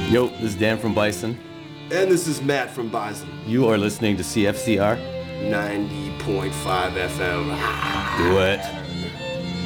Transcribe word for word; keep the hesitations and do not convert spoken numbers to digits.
Yo, this is Dan from Bison. And this is Matt from Bison. You are listening to C F C R ninety point five F M. Do it.